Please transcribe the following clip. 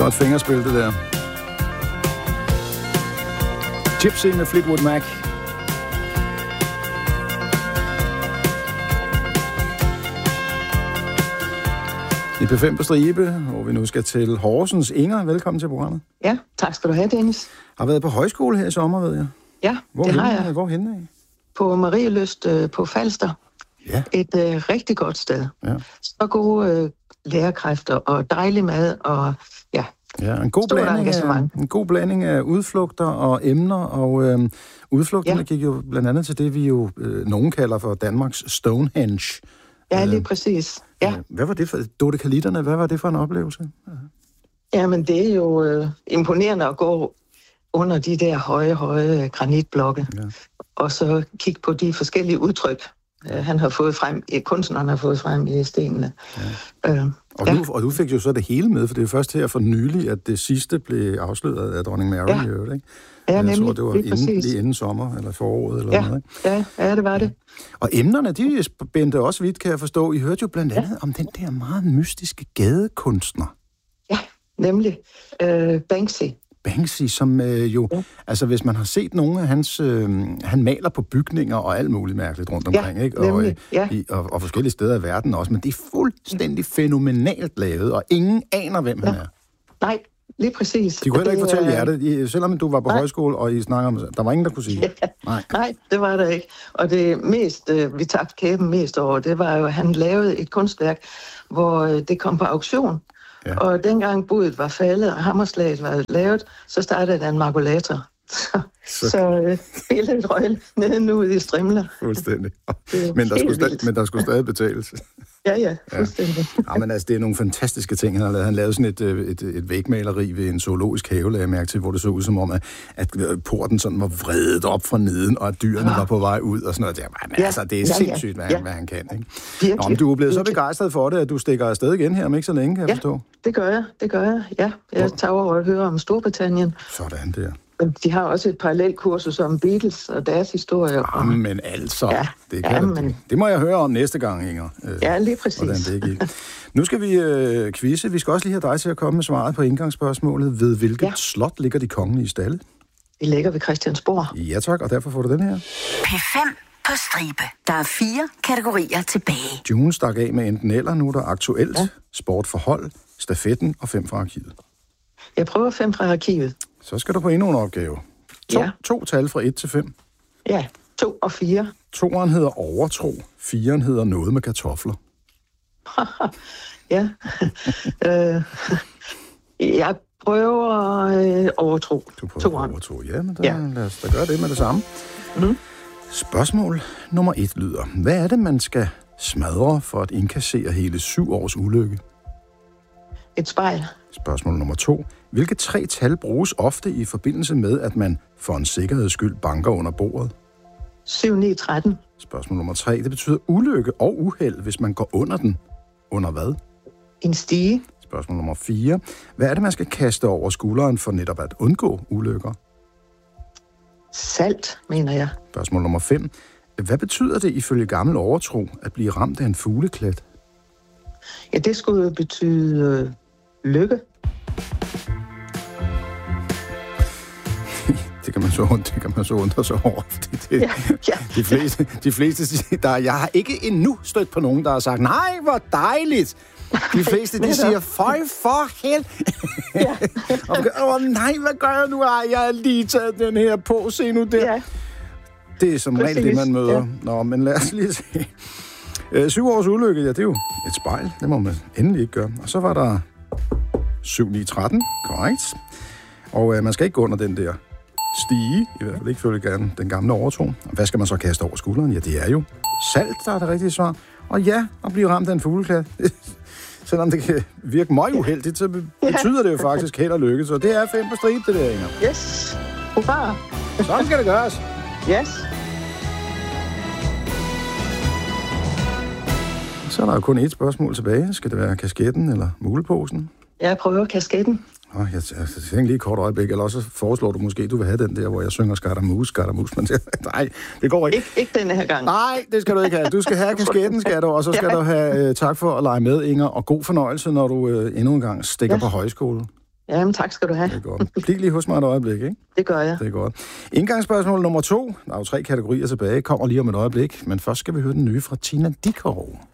Godt fingerspil, det der. Gypsy med Fleetwood Mac. I P5 på stribe, hvor vi nu skal til Horsens. Inger, velkommen til programmet. Ja, tak skal du have, Dennis. Har været på højskole her i sommer, ved jeg. Ja, det har jeg. Hvorhenne af? På Marielyst på Falster. Ja. Et rigtig godt sted. Ja. Så gode lærerkræfter og dejlig mad og ja. Ja, en god blanding af udflugter og emner, og udflugterne gik jo blandt andet til det, vi jo nogen kalder for Danmarks Stonehenge. Ja, lige præcis. Ja. Hvad var det for dodekalitterne? Hvad var det for en oplevelse? Jamen, det er jo imponerende at gå under de der høje granitblokke, og så kigge på de forskellige udtryk, han har fået frem, kunstneren har fået frem i stenene. Ja. Og du fik jo så det hele med, for det er først her for nylig, at det sidste blev afsløret af dronning Mary, ikke? Ja, nemlig. Jeg tror, det var lige inden sommer, eller foråret, eller noget, ikke? Ja, det var det. Og emnerne, de spændte også vidt, kan jeg forstå. I hørte jo blandt andet om den der meget mystiske gadekunstner. Ja, nemlig Banksy, som altså hvis man har set nogle af hans, han maler på bygninger og alt muligt mærkeligt rundt omkring, ikke? Og forskellige steder i verden også, men det er fuldstændig fænomenalt lavet, og ingen aner, hvem han er. Nej, lige præcis. De kunne heller ikke fortælle jer det, selvom du var på højskole, og I snakker om det. Der var ingen, der kunne sige det. Nej, det var der ikke. Og det mest, vi tabte kæben mest over, det var jo, at han lavede et kunstværk, hvor det kom på auktion. Ja. Og dengang budet var faldet, og hammerslaget var lavet, så startede der en makulator. Så hele røg nede ud i strimler. Fuldstændig. Men der skulle stadig betales. Ja, fuldstændig. Ja, men altså, det er nogle fantastiske ting, han har lavet. Han lavede sådan et vægmaleri ved en zoologisk have, lagde jeg mærke til, hvor det så ud som om, at porten sådan var vredet op fra neden, og at dyrene var på vej ud, og sådan noget. Altså, det er sindssygt, hvad han kan, ikke? Nå, men du er blevet så begejstret for det, at du stikker afsted igen her om ikke så længe, kan jeg forstå. Det gør jeg. Ja, jeg tager over og hører om Storbritannien. Sådan der. De har også et parallelkursus om Beatles og deres historie. Men altså, det må jeg høre om næste gang, Inger. Ja, lige præcis. Hvordan det gik. Nu skal vi quizze. Vi skal også lige have dig til at komme med svaret på indgangsspørgsmålet. Ved hvilket slot ligger de kongelige stalle? Det ligger ved Christiansborg. Ja tak, og derfor får du den her. P5 på stribe. Der er 4 kategorier tilbage. June stak af med enten eller. Nu er der aktuelt, sport for hold, stafetten og 5 fra arkivet. Jeg prøver 5 fra arkivet. Så skal du på endnu en opgave. To tal fra 1 til 5. Ja, 2 og 4. 2'eren hedder overtro. 4'eren hedder noget med kartofler. Ja. Jeg prøver overtro. Du prøver overtro. Ja, men lad os da gøre det med det samme. Spørgsmål nummer 1 lyder. Hvad er det, man skal smadre for at indkassere hele 7 års ulykke? Et spejl. Spørgsmål nummer 2. Hvilke 3 tal bruges ofte i forbindelse med, at man for en sikkerheds skyld banker under bordet? 7, 9, 13. Spørgsmål nummer 3. Det betyder ulykke og uheld, hvis man går under den. Under hvad? En stige. Spørgsmål nummer 4. Hvad er det, man skal kaste over skulderen for netop at undgå ulykker? Salt, mener jeg. Spørgsmål nummer 5. Hvad betyder det ifølge gammel overtro at blive ramt af en fugleklat? Ja, det skulle betyde lykke. Det kan man så undre sig over. De fleste siger, jeg har ikke endnu stødt på nogen, der har sagt, nej, hvor dejligt. De fleste, de siger, føj for held. Nej, hvad gør jeg nu? Jeg har lige taget den her på, se nu der. Ja. Det er som regel det, man møder. Ja. Nå, men lad os lige se. 7 års ulykke, det er jo et spejl. Det må man endelig ikke gøre. Og så var der 7, 9, 13, korrekt. Og man skal ikke gå under den der stige, i hvert fald ikke følge gerne den gamle overtro. Hvad skal man så kaste over skulderen? Ja, det er jo salt, der er det rigtige svar. Og ja, at blive ramt af en fugleklat. Selvom det kan virke meget uheldigt, så betyder det jo faktisk held og lykke. Så det er 5 på stribe, det der, Inger. Yes. Hurra. Sådan skal det gøres. Yes. Så er der jo kun 1 spørgsmål tilbage. Skal det være kasketten eller muleposen? Jeg prøver kasketten. Jeg tænker lige et kort øjeblik, eller også foreslår du måske, du vil have den der, hvor jeg synger Skardamus, men nej, det går ikke. Ikke denne her gang. Nej, det skal du ikke have. Du skal have kasketten, skal du, og så skal du have tak for at lege med, Inger, og god fornøjelse, når du endnu en gang stikker på højskole. Jamen, tak skal du have. Det er godt. Bliv lige hos mig et øjeblik, ikke? Det gør jeg. Det er godt. Indgangsspørgsmål nummer 2. Der er jo 3 kategorier tilbage. Kommer lige om et øjeblik. Men først skal vi høre den nye fra Tina Dickow.